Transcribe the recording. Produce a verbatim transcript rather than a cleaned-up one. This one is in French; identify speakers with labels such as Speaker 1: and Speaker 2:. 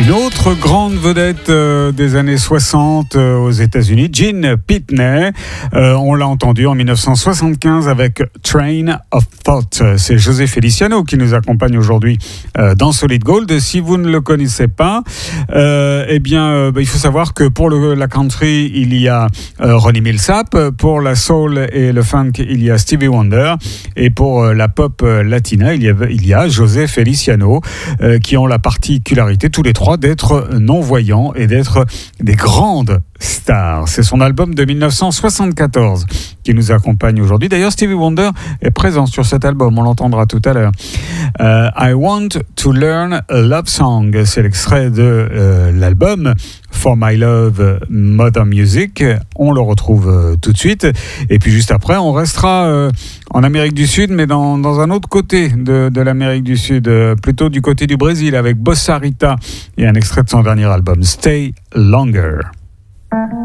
Speaker 1: Une autre grande vedette euh, des années soixante euh, aux États-Unis, Gene Pitney. Euh, on l'a entendu en dix-neuf cent soixante-quinze avec Train of Thought. C'est José Feliciano qui nous accompagne aujourd'hui euh, dans Solid Gold. Si vous ne le connaissez pas, euh, eh bien, euh, bah, il faut savoir que pour le, la country, il y a euh, Ronnie Milsap. Pour la soul et le funk, il y a Stevie Wonder. Et pour euh, la pop euh, latina, il y a, il y a José Feliciano, euh, qui ont la particularité tous les trois d'être non-voyants et d'être des grandes stars. C'est son album de dix-neuf cent soixante-quatorze qui nous accompagne aujourd'hui. D'ailleurs, Stevie Wonder est présent sur cet album, on l'entendra tout à l'heure. Euh, I Want to Learn a Love Song, c'est l'extrait de euh, l'album For My Love Modern Music. On le retrouve euh, tout de suite. Et puis juste après, on restera euh, en Amérique du Sud, mais dans, dans un autre côté de, de l'Amérique du Sud, euh, plutôt du côté du Brésil, avec Bossa Rita et un extrait de son dernier album, Stay Longer.